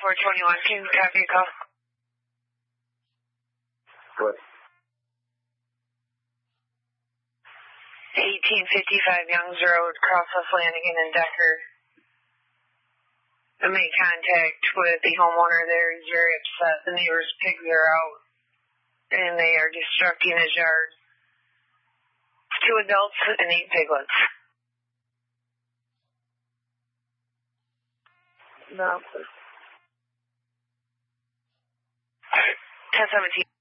421, can you copy a call? What? 1855 Youngs Road, Crosswell Flanagan and Decker. I made contact with the homeowner there. He's very upset. The neighbor's pigs are out, and they are destructing his yard. 2 adults and 8 piglets. No. 1017.